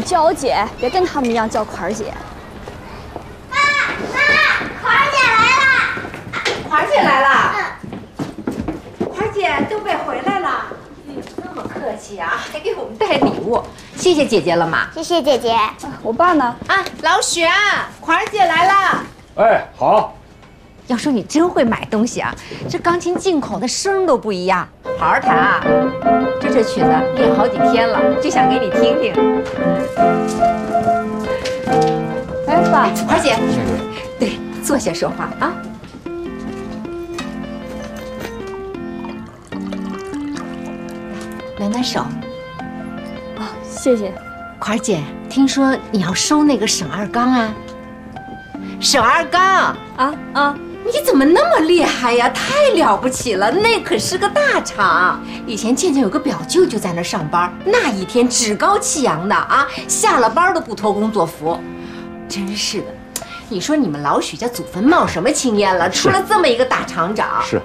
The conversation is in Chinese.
叫我姐，别跟他们一样叫款儿姐。 妈，款儿姐来了！ 款儿姐来了。款儿姐，东北回来了。那么客气啊，还给我们带礼物，谢谢姐姐了嘛。 谢谢姐姐。 我爸呢？ 啊，老许啊，款儿姐来了。 哎，好。 要说你真会买东西啊，这钢琴进口的声都不一样，好好弹啊。这曲子练好几天了，就想给你听听。 哎，爸， 款儿姐，对，坐下说话啊。暖暖手。 啊，谢谢。 款儿姐，听说你要收那个沈二刚啊？沈二刚啊！你怎么那么厉害呀？太了不起了，那可是个大厂。以前健健有个表舅就在那上班，那一天趾高气扬的啊，下了班都不脱工作服。真是的，你说你们老许家祖坟冒什么青烟了？出了这么一个大厂长。 是。